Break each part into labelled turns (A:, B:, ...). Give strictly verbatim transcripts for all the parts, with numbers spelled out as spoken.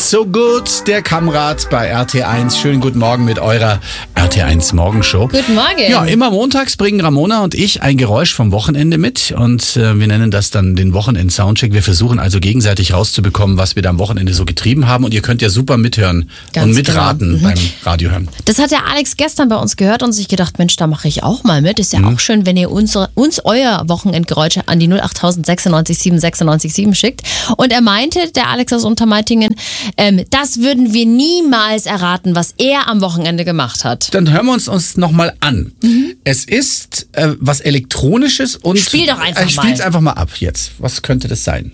A: So gut, der Kamrat bei R T eins. Schönen guten Morgen mit eurer R T eins Morgenshow.
B: Guten Morgen.
A: Ja, immer montags bringen Ramona und ich ein Geräusch vom Wochenende mit und äh, wir nennen das dann den Wochenend-Soundcheck. Wir versuchen also gegenseitig rauszubekommen, was wir da am Wochenende so getrieben haben und ihr könnt ja super mithören
B: Ganz
A: und mitraten
B: genau. Mhm.
A: beim Radiohören.
B: Das hat der Alex gestern bei uns gehört und sich gedacht, Mensch, da mache ich auch mal mit. Ist ja
A: Mhm.
B: auch schön, wenn ihr uns, uns euer Wochenendgeräusch an die null acht sechsundneunzig sieben sechsundneunzig sieben schickt. Und er meinte, der Alex aus Untermeitingen, ähm, das würden wir niemals erraten, was er am Wochenende gemacht hat.
A: Dann hören wir uns uns nochmal an. Mhm. Es ist äh, was Elektronisches und...
B: Spiel doch einfach
A: äh, ich spiel's
B: mal.
A: einfach mal ab jetzt. Was könnte das sein?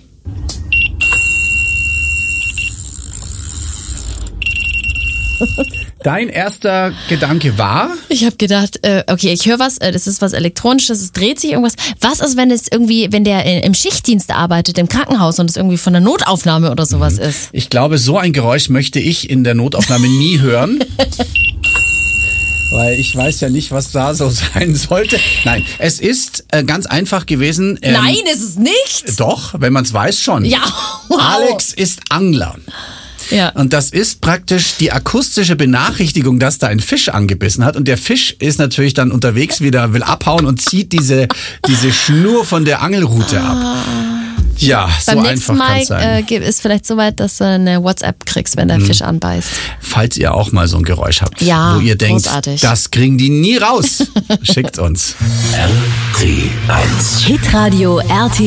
A: Dein erster Gedanke war?
B: Ich habe gedacht, äh, okay, ich höre was, äh, das ist was Elektronisches, es dreht sich irgendwas. Was ist, wenn es irgendwie, wenn der äh, im Schichtdienst arbeitet, im Krankenhaus und es irgendwie von der Notaufnahme oder sowas mhm. ist?
A: Ich glaube, so ein Geräusch möchte ich in der Notaufnahme nie hören. Weil ich weiß ja nicht, was da so sein sollte. Nein, es ist äh, ganz einfach gewesen. Ähm,
B: Nein, ist es nicht.
A: Doch, wenn man es weiß schon.
B: Ja, wow.
A: Alex ist Angler.
B: Ja.
A: Und das ist praktisch die akustische Benachrichtigung, dass da ein Fisch angebissen hat. Und der Fisch ist natürlich dann unterwegs wieder, will abhauen und zieht diese, diese Schnur von der Angelrute ab. Ja, so
B: Beim
A: einfach
B: nächsten
A: kann
B: Mal
A: es sein.
B: äh, ist vielleicht so weit, dass du eine WhatsApp kriegst, wenn der
A: Mhm.
B: Fisch anbeißt.
A: Falls ihr auch mal so ein Geräusch habt,
B: Ja,
A: wo ihr denkt,
B: großartig.
A: das kriegen die nie raus, schickt uns.
C: R T eins
D: Hitradio R T